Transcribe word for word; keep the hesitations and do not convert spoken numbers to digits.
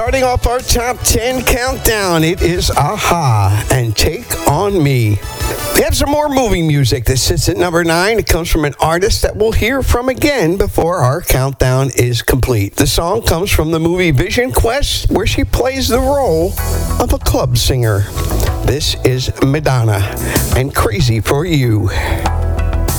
Starting off our top ten countdown, it is a-ha and Take On Me. We have some more movie music that sits at number nine. It comes from an artist that we'll hear from again before our countdown is complete. The song comes from the movie Vision Quest, where she plays the role of a club singer. This is Madonna and Crazy for You.